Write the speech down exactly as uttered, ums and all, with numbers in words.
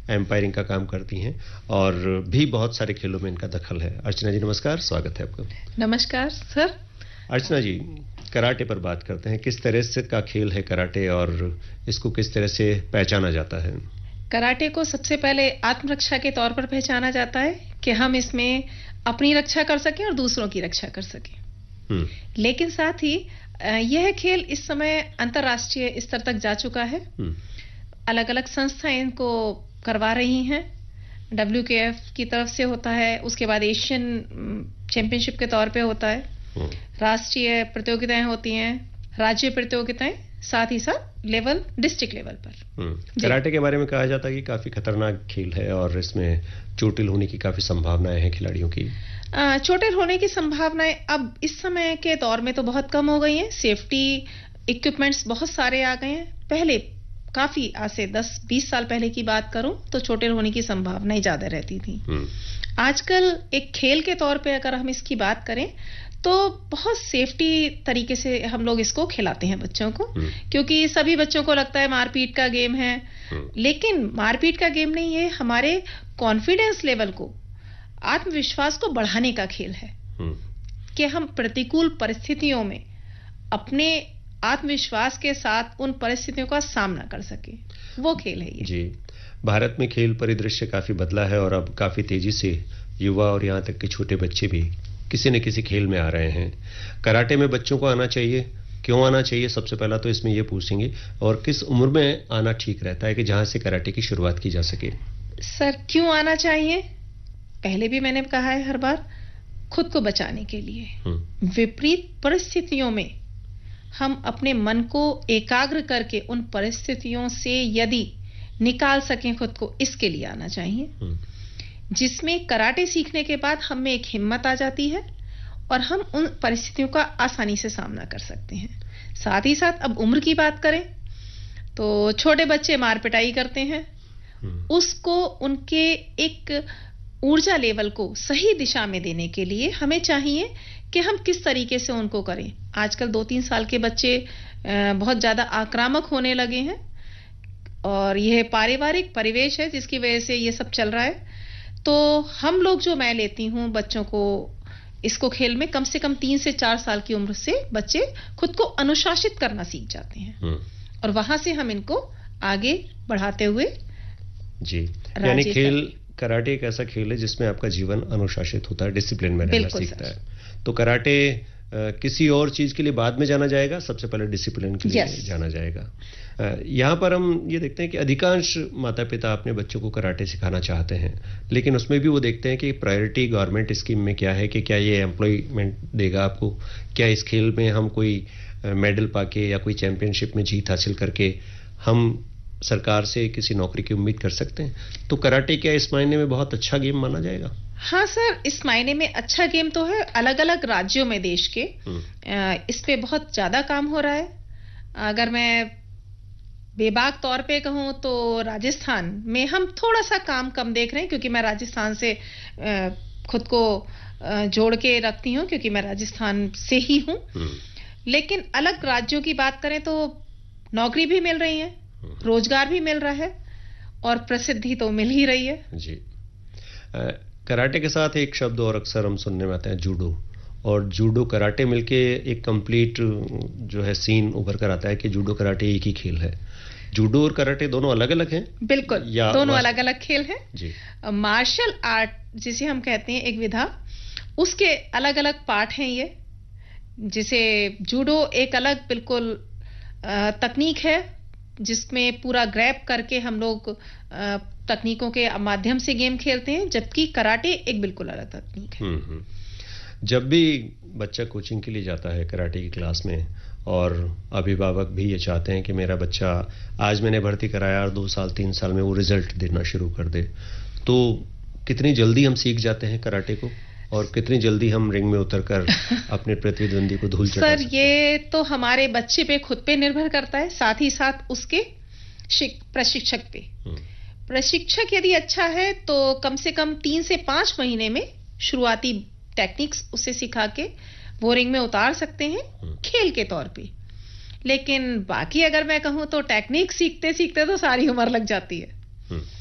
एम्पायरिंग का काम करती हैं और भी बहुत सारे खेलों में इनका दखल है। अर्चना जी नमस्कार, स्वागत है आपका। नमस्कार सर। अर्चना जी, कराटे पर बात करते हैं। किस तरह से का खेल है कराटे और इसको किस तरह से पहचाना जाता है? कराटे को सबसे पहले आत्मरक्षा के तौर पर पहचाना जाता है कि हम इसमें अपनी रक्षा कर सकें और दूसरों की रक्षा कर सकें। लेकिन साथ ही यह खेल इस समय अंतर्राष्ट्रीय स्तर तक जा चुका है। अलग अलग संस्थाएं इनको करवा रही हैं। डब्ल्यू के एफ की तरफ से होता है, उसके बाद एशियन चैंपियनशिप के तौर पे होता है, राष्ट्रीय प्रतियोगिताएं होती हैं, राज्य प्रतियोगिताएं, साथ ही साथ लेवल डिस्ट्रिक्ट लेवल पर। कराटे के बारे में कहा जाता है कि काफी खतरनाक खेल है और इसमें चोटिल होने की काफी संभावनाएं हैं खिलाड़ियों की। चोटिल होने की संभावनाएं अब इस समय के दौर में तो बहुत कम हो गई हैं। सेफ्टी इक्विपमेंट्स बहुत सारे आ गए हैं। पहले काफी आज से दस बीस साल पहले की बात करूं तो चोटिल होने की संभावनाएं ज्यादा रहती थी। आजकल एक खेल के तौर पे अगर हम इसकी बात करें तो बहुत सेफ्टी तरीके से हम लोग इसको खिलाते हैं बच्चों को, क्योंकि सभी बच्चों को लगता है मारपीट का गेम है, लेकिन मारपीट का गेम नहीं है। हमारे कॉन्फिडेंस लेवल को, आत्मविश्वास को बढ़ाने का खेल है कि हम प्रतिकूल परिस्थितियों में अपने आत्मविश्वास के साथ उन परिस्थितियों का सामना कर सके, वो खेल है ये। जी, भारत में खेल परिदृश्य काफी बदला है और अब काफी तेजी से युवा और यहाँ तक के छोटे बच्चे भी किसी न किसी खेल में आ रहे हैं। कराटे में बच्चों को आना चाहिए, क्यों आना चाहिए, सबसे पहला तो इसमें ये पूछेंगे, और किस उम्र में आना ठीक रहता है कि जहां से कराटे की शुरुआत की जा सके? सर, क्यों आना चाहिए? पहले भी मैंने कहा है हर बार, खुद को बचाने के लिए। विपरीत परिस्थितियों में हम अपने मन को एकाग्र करके उन परिस्थितियों से यदि निकाल सकें खुद को, इसके लिए आना चाहिए, जिसमें कराटे सीखने के बाद हम में एक हिम्मत आ जाती है और हम उन परिस्थितियों का आसानी से सामना कर सकते हैं। साथ ही साथ अब उम्र की बात करें तो छोटे बच्चे मार पिटाई करते हैं, उसको उनके एक ऊर्जा लेवल को सही दिशा में देने के लिए हमें चाहिए कि हम किस तरीके से उनको करें। आजकल दो तीन साल के बच्चे बहुत ज्यादा आक्रामक होने लगे हैं और यह पारिवारिक परिवेश है जिसकी वजह से ये सब चल रहा है। तो हम लोग, जो मैं लेती हूं बच्चों को इसको खेल में, कम से कम तीन से चार साल की उम्र से बच्चे खुद को अनुशासित करना सीख जाते हैं और वहां से हम इनको आगे बढ़ाते हुए। जी, यानी खेल कराटे एक ऐसा खेल है जिसमें आपका जीवन अनुशासित होता है, डिसिप्लिन में रहना सीखता है। तो कराटे आ, किसी और चीज के लिए बाद में जाना जाएगा, सबसे पहले डिसिप्लिन के लिए yes. जाना जाएगा। यहाँ पर हम ये देखते हैं कि अधिकांश माता पिता अपने बच्चों को कराटे सिखाना चाहते हैं, लेकिन उसमें भी वो देखते हैं कि प्रायोरिटी गवर्नमेंट स्कीम में क्या है, कि क्या ये एम्प्लॉयमेंट देगा आपको, क्या इस खेल में हम कोई मेडल पाके या कोई चैंपियनशिप में जीत हासिल करके हम सरकार से किसी नौकरी की उम्मीद कर सकते हैं। तो कराटे क्या इस मायने में बहुत अच्छा गेम माना जाएगा? हाँ सर, इस मायने में अच्छा गेम तो है। अलग अलग राज्यों में देश के इस पे बहुत ज्यादा काम हो रहा है। अगर मैं बेबाक तौर पे कहूं तो राजस्थान में हम थोड़ा सा काम कम देख रहे हैं, क्योंकि मैं राजस्थान से खुद को जोड़ के रखती हूं, क्योंकि मैं राजस्थान से ही हूं। लेकिन अलग राज्यों की बात करें तो नौकरी भी मिल रही है, रोजगार भी मिल रहा है और प्रसिद्धि तो मिल ही रही है। जी, आ, कराटे के साथ एक शब्द और अक्सर हम सुनने में आता है, जूडो। और जूडो कराटे मिलके एक कंप्लीट जो है सीन उभर कर आता है कि जूडो कराटे एक ही खेल है। जूडो और कराटे दोनों अलग अलग हैं? बिल्कुल, दोनों अलग अलग खेल हैं जी। मार्शल आर्ट जिसे हम कहते हैं, एक विधा, उसके अलग अलग पार्ट हैं ये। जिसे जूडो एक अलग बिल्कुल तकनीक है जिसमें पूरा ग्रैब करके हम लोग तकनीकों के माध्यम से गेम खेलते हैं, जबकि कराटे एक बिल्कुल अलग तकनीक है। जब भी बच्चा कोचिंग के लिए जाता है कराटे की क्लास में, और अभिभावक भी ये चाहते हैं कि मेरा बच्चा आज मैंने भर्ती कराया और दो साल तीन साल में वो रिजल्ट देना शुरू कर दे, तो कितनी जल्दी हम सीख जाते हैं कराटे को और कितनी जल्दी हम रिंग में उतरकर अपने प्रतिद्वंदी को धूल चटा सकते हैं? सर, ये तो हमारे बच्चे पे खुद पे निर्भर करता है, साथ ही साथ उसके प्रशिक्षक पे। प्रशिक्षक यदि अच्छा है तो कम से कम तीन से पांच महीने में शुरुआती टेक्निक्स उसे सिखा के वो रिंग में उतार सकते हैं खेल के तौर पे। लेकिन बाकी अगर मैं कहूं तो टेक्निक सीखते सीखते तो सारी उम्र लग जाती है।